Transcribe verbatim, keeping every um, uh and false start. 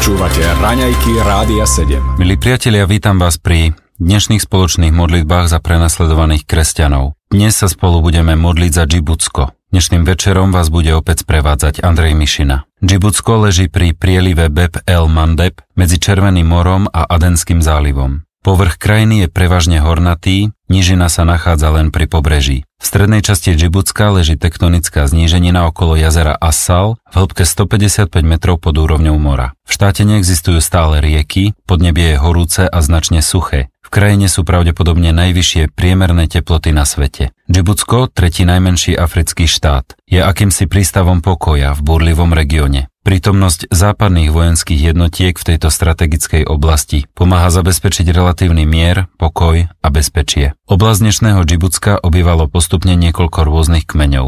Počúvate Raňajky Rádia sedem. Milí priatelia, vítam vás pri dnešných spoločných modlitbách za prenasledovaných kresťanov. Dnes sa spolu budeme modliť za Džibutsko. Dnešným večerom vás bude opäť sprevádzať Andrej Mišina. Džibutsko leží pri prielive Bab el Mandeb medzi Červeným morom a Adenským zálivom. Povrch krajiny je prevažne hornatý, nížina sa nachádza len pri pobreží. V strednej časti Džibutska leží tektonická zníženina okolo jazera Assal v hĺbke stopäťdesiatpäť metrov pod úrovňou mora. V štáte neexistujú stále rieky, podnebie je horúce a značne suché. V krajine sú pravdepodobne najvyššie priemerné teploty na svete. Džibutsko, tretí najmenší africký štát, je akýmsi prístavom pokoja v búrlivom regióne. Prítomnosť západných vojenských jednotiek v tejto strategickej oblasti pomáha zabezpečiť relatívny mier, pokoj a bezpečie. Oblasť dnešného Džibutska obývalo postupne niekoľko rôznych kmeňov.